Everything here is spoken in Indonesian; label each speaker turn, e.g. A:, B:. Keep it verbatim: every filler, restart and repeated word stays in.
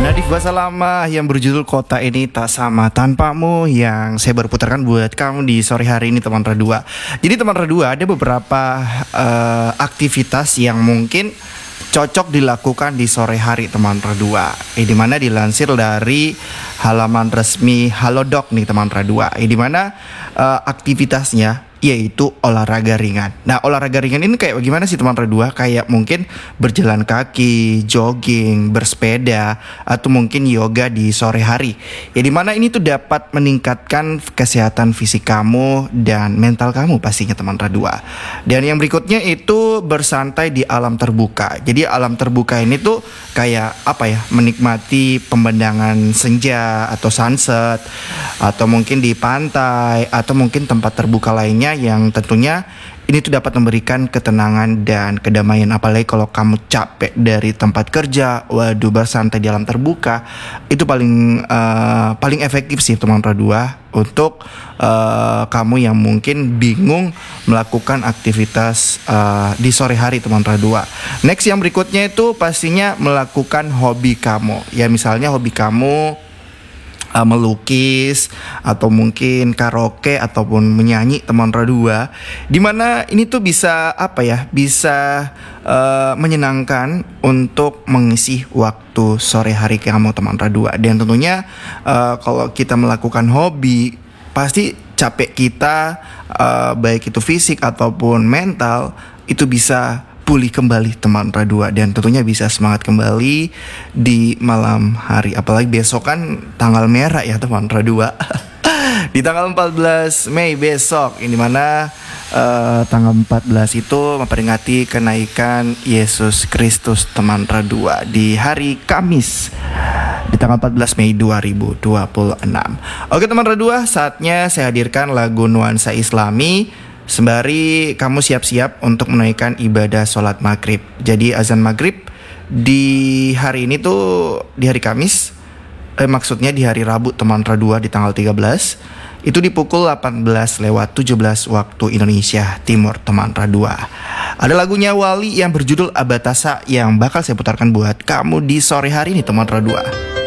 A: Nadif Basalamah yang berjudul Kota Ini Tak Sama Tanpamu, yang saya baru putarkan buat kamu di sore hari ini teman Radua. Jadi teman Radua, ada beberapa uh, aktivitas yang mungkin cocok dilakukan di sore hari teman Radua. Eh, di mana dilansir dari halaman resmi Halodoc nih teman Radua. Eh, di mana uh, aktivitasnya yaitu olahraga ringan. Nah, olahraga ringan ini kayak bagaimana sih teman Radua? Kayak mungkin berjalan kaki, jogging, bersepeda, atau mungkin yoga di sore hari. Ya dimana ini tuh dapat meningkatkan kesehatan fisik kamu dan mental kamu pastinya teman Radua. Dan yang berikutnya itu bersantai di alam terbuka. Jadi alam terbuka ini tuh kayak apa ya? Menikmati pemandangan senja atau sunset, atau mungkin di pantai, atau mungkin tempat terbuka lainnya yang tentunya ini tuh dapat memberikan ketenangan dan kedamaian. Apalagi kalau kamu capek dari tempat kerja, waduh, bersantai di alam terbuka itu paling uh, paling efektif sih teman Radua untuk uh, kamu yang mungkin bingung melakukan aktivitas uh, di sore hari teman Radua. Next yang berikutnya itu pastinya melakukan hobi kamu. Ya misalnya hobi kamu Uh, melukis atau mungkin karaoke ataupun menyanyi teman Radua, dimana ini tuh bisa apa ya bisa uh, menyenangkan untuk mengisi waktu sore hari kamu teman Radua. Dan tentunya uh, kalau kita melakukan hobi pasti capek kita uh, baik itu fisik ataupun mental itu bisa pulih kembali teman Radua, dan tentunya bisa semangat kembali di malam hari. Apalagi besok kan tanggal merah ya teman Radua. Di tanggal empat belas Mei besok, ini mana uh, tanggal empat belas itu memperingati kenaikan Yesus Kristus teman Radua di hari Kamis di tanggal empat belas Mei dua ribu dua puluh enam. Oke teman Radua, saatnya saya hadirkan lagu nuansa Islami sembari kamu siap-siap untuk menunaikan ibadah sholat maghrib. Jadi azan maghrib di hari ini tuh di hari Kamis, eh, maksudnya di hari Rabu teman Radua di tanggal tiga belas, itu di pukul delapan belas lewat tujuh belas waktu Indonesia Timur teman Radua. Ada lagunya Wali yang berjudul Abatasa yang bakal saya putarkan buat kamu di sore hari ini teman Radua.